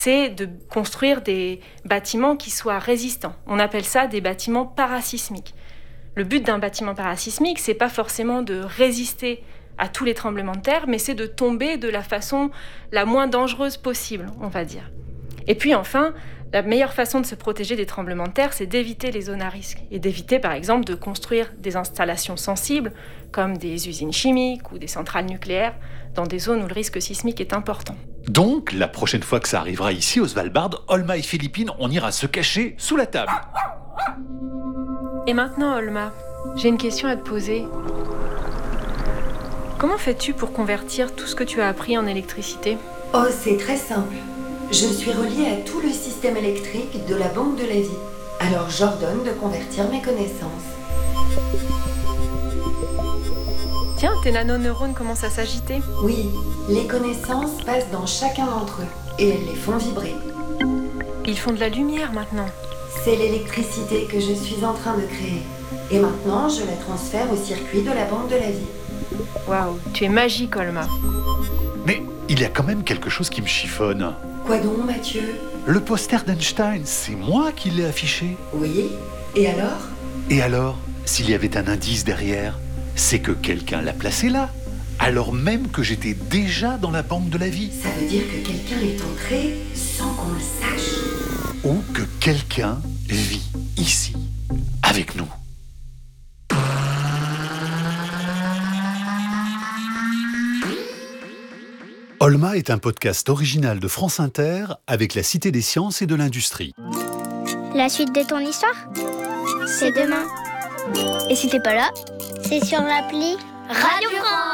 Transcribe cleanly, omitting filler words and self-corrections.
c'est de construire des bâtiments qui soient résistants. On appelle ça des bâtiments parasismiques. Le but d'un bâtiment parasismique, c'est pas forcément de résister à tous les tremblements de terre, mais c'est de tomber de la façon la moins dangereuse possible, on va dire. Et puis enfin, la meilleure façon de se protéger des tremblements de terre, c'est d'éviter les zones à risque. Et d'éviter, par exemple, de construire des installations sensibles, comme des usines chimiques ou des centrales nucléaires, dans des zones où le risque sismique est important. Donc, la prochaine fois que ça arrivera ici, au Svalbard, Olma et Philippine, on ira se cacher sous la table. Et maintenant, Olma, j'ai une question à te poser. Comment fais-tu pour convertir tout ce que tu as appris en électricité ? Oh, c'est très simple. Je suis reliée à tout le système électrique de la Banque de la Vie. Alors j'ordonne de convertir mes connaissances. Tiens, tes nanoneurones commencent à s'agiter. Oui, les connaissances passent dans chacun d'entre eux et elles les font vibrer. Ils font de la lumière maintenant. C'est l'électricité que je suis en train de créer. Et maintenant, je la transfère au circuit de la Banque de la Vie. Waouh, tu es magique, Olma. Mais il y a quand même quelque chose qui me chiffonne. Quoi donc, Mathieu ? Le poster d'Einstein, c'est moi qui l'ai affiché. Oui, et alors ? Et alors, s'il y avait un indice derrière, c'est que quelqu'un l'a placé là, alors même que j'étais déjà dans la Banque de la Vie. Ça veut dire que quelqu'un est entré sans qu'on le sache. Ou que quelqu'un vit ici, avec nous. Olma est un podcast original de France Inter avec la Cité des Sciences et de l'Industrie. La suite de ton histoire, c'est demain. Et si t'es pas là, c'est sur l'appli Radio France.